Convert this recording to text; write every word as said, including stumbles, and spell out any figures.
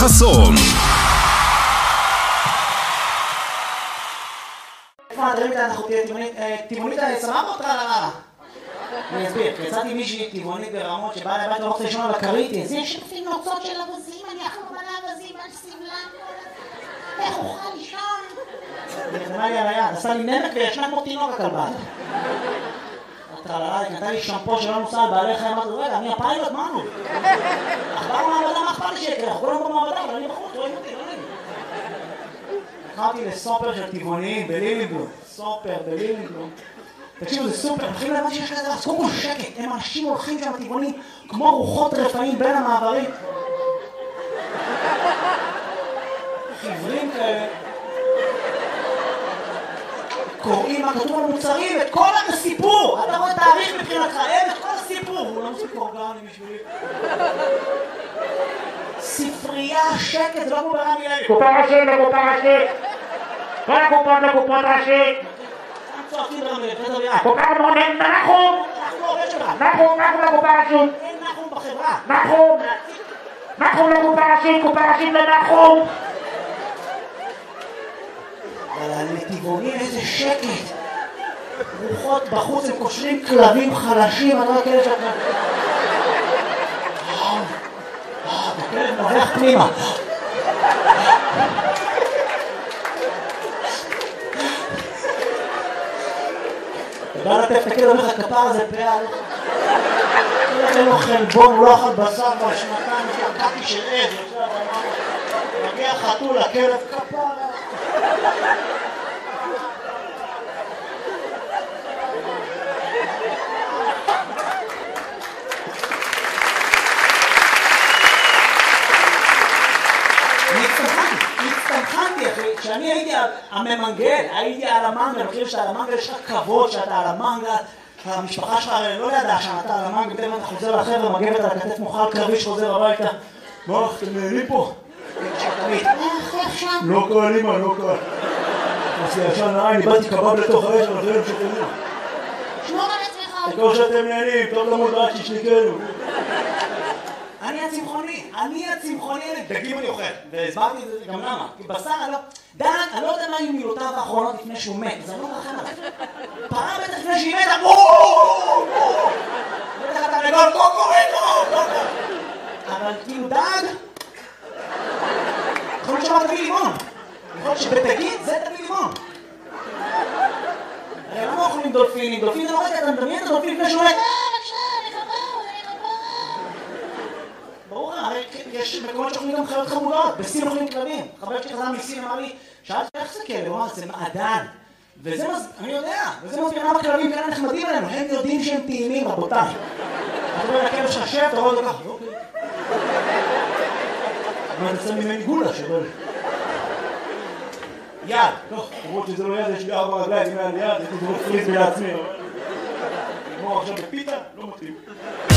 חסון. איפה הדברים האלה אנחנו טבעונית סבבה אותך למה? אני אסביר, יצאתי מישהי טבעונית ברמות שבאה לבית ולא רוצה לישון על הכרית. זה שפים נוצות של אבזים, אני אכלו מלא אבזים על סבלם. איך אוכל לישון? היא נתנה לי על היד, עשה לי נמק וישנה כמו תינוק הכלבה. טרללה, היא נתנה לי שמפו שלא נוסע על בעלי חיים, אמרתי, רגע, אני הפיילוט, מה נו? אכבר מעבדה, מה אכפת לי שיקרה? אנחנו כולנו במעבדה, אבל אני בחוץ, רואים אותי, לא נעים. נכנסתי לסופר של טבעוניים בלילינגלום, סופר בלילינגלום. תקשיבו, זה סופר, מתחילים להבן שיש כזה, אז קודם כל שקט, הם אנשים הולכים שם טבעוניים כמו רוחות רפאים בין המעברים. חיוורים כאלה. קוראים מה כתוב על מוצרים, את כל הסיפור! אתה רואה תאריך מבחינתך, אין את כל הסיפור! הוא לא מספיק אורגני בשבילי. ספרייה, שקט, זה לא כמו ברמי לוי. קופה ראשית לקופה ראשית! כל הקופות לקופות ראשית! צועקים ברמי לוי, זה דביעה. קופה מונן, נחום! אנחנו עובד שלך. נחום, נחום לקופה ראשית! אין נחום בחברה. נחום! נחום לקופה ראשית, קופה ראשית לנחום! אבל לטבעונים איזה שקט. רוחות בחוץ, הם קושרים כלבים חלשים, אני לא יודע שאתה... הכלב נובח פנימה. אתה בא לטף את הכלב, אומר לך כפר הזה פאה. אין לו חלבון, הוא לא אכל בשר בשנתיים, שקעתי של עז. מגיע חתול, הכלב כפר. כשאני הייתי הממנגל, הייתי על המנגל, אני חושב שאתה על המנגל יש לך כבוד שאתה על המנגל, המשפחה שלך לא ידעה שאתה על המנגל, בטח אתה חוזר לחבר'ה, מגבת על הכתף מוכל קרבי שחוזר הביתה. מה, אתם נהנים פה? לא קל, אמא, לא קל. עושה ישן נעי, אני באתי קבב לתוך האש, אבל זה לא שתהנים. שמור על עצמך. תקור שאתם נהנים, טוב למוד רק שישניקנו. אני הצמחוני, אני הצמחוני, דגים אני אוכל, והסברתי את זה גם למה, כי בשר אני לא, דן, אני לא יודע מה היו מילותיו האחרונות לפני שהוא מת, זה לא מרחם עליו. פרה בטח לפני שהיא מתה, בואו! בטח אתה לגול, קוקוריקו! אבל כאילו דג, יכול להיות שאומר תביא לימון, יכול להיות שבדגים זה תביא לימון. הרי למה אוכלים דולפינים? דולפין זה לא רגע, אתה מדמיין את הדולפין לפני שהוא מת. ברור, הרי יש מקומות שאוכלים גם חיות חמודות, בסין אוכלים כלבים. חבר שלי חזר מסין אמר לי, שאלתי איך זה כלב? הוא אמר, זה מעדן. וזה מז... אני יודע, וזה מסביר למה כלבים כאלה נחמדים עלינו, הם יודעים שהם טעימים, רבותיי. אתה רואה לכלב ששב, אתה רואה את זה ככה, אוקיי. אבל נצא ממני גולה שבל. יד, לא, למרות שזה לא יד, יש לי ארבע רגליים, אם היה לי יד, הייתי דרוך פריז לעצמי. נגמור עכשיו בפיתה, לא מתאים.